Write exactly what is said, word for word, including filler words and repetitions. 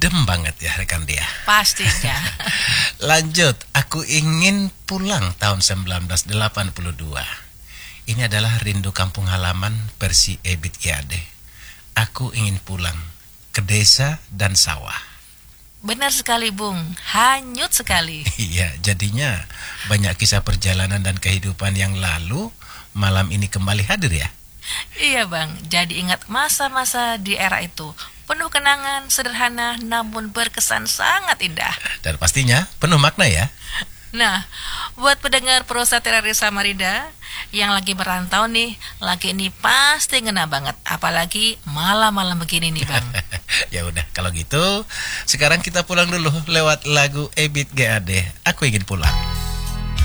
adem banget ya rekan dia. Pastinya. Lanjut, aku ingin pulang tahun seribu sembilan ratus delapan puluh dua. Ini adalah rindu kampung halaman versi Ebit G A D. Aku ingin pulang ke desa dan sawah. Benar sekali, Bung. Hanyut sekali. Iya, jadinya banyak kisah perjalanan dan kehidupan yang lalu malam ini kembali hadir ya. Iya, Bang. Jadi ingat masa-masa di era itu. Penuh kenangan, sederhana, namun berkesan sangat indah. Dan pastinya penuh makna ya. Nah, buat pendengar Prosa Terari Samarinda yang lagi merantau nih, lagi ini pasti ngena banget. Apalagi malam-malam begini nih, Bang. Ya udah, kalau gitu sekarang kita pulang dulu lewat lagu Ebit G A D. Aku ingin pulang.